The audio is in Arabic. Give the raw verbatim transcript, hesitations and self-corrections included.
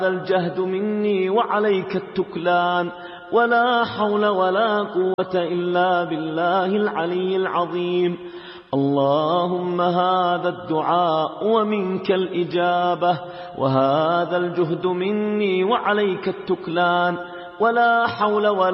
الجهد مني وعليك التكلان، ولا حول ولا قوة إلا بالله العلي العظيم. اللهم هذا الدعاء ومنك الإجابة، وهذا الجهد مني وعليك التكلان، ولا حول ولا